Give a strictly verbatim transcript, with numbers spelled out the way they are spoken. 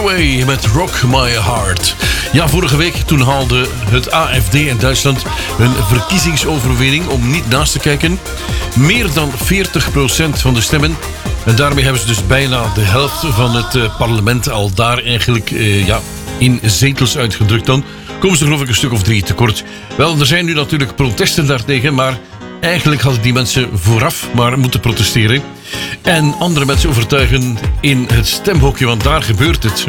Norway met Rock My Heart. Ja, vorige week toen haalde het A F D in Duitsland een verkiezingsoverwinning om niet naast te kijken. Meer dan veertig procent van de stemmen. En daarmee hebben ze dus bijna de helft van het uh, parlement al daar eigenlijk uh, ja, in zetels uitgedrukt dan. Komen ze geloof ik een stuk of drie tekort. Wel, er zijn nu natuurlijk protesten daartegen, maar eigenlijk hadden die mensen vooraf maar moeten protesteren. En andere mensen overtuigen in het stemhokje, want daar gebeurt het.